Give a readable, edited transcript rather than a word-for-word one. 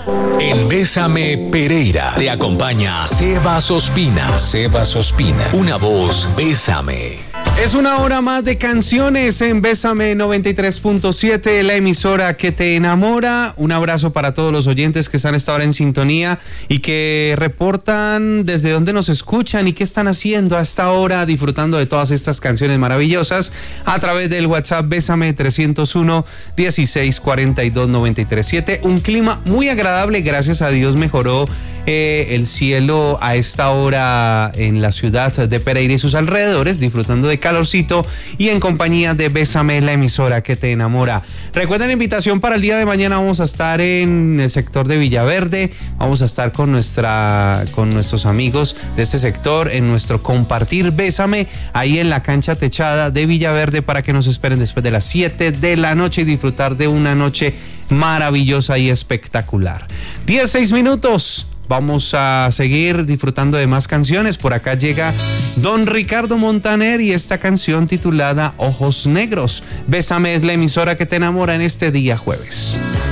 En Bésame Pereira te acompaña Sebas Ospina. Sebas Ospina, una voz Bésame. Es una hora más de canciones en Bésame 93.7, la emisora que te enamora. Un abrazo para todos los oyentes que están a esta hora en sintonía y que reportan desde dónde nos escuchan y qué están haciendo a esta hora, disfrutando de todas estas canciones maravillosas a través del WhatsApp Bésame 301 16 42 937. Un clima muy agradable, gracias a Dios mejoró el cielo a esta hora en la ciudad de Pereira y sus alrededores, disfrutando de calorcito y en compañía de Bésame, la emisora que te enamora. Recuerden la invitación para el día de mañana. Vamos a estar en el sector de Villaverde, vamos a estar con nuestros amigos de este sector en nuestro compartir Bésame ahí en la cancha techada de Villaverde, para que nos esperen después de las 7 de la noche y disfrutar de una noche maravillosa y espectacular. 16 minutos. Vamos a seguir disfrutando de más canciones. Por acá llega Don Ricardo Montaner y esta canción titulada Ojos Negros. Bésame es la emisora que te enamora en este día jueves.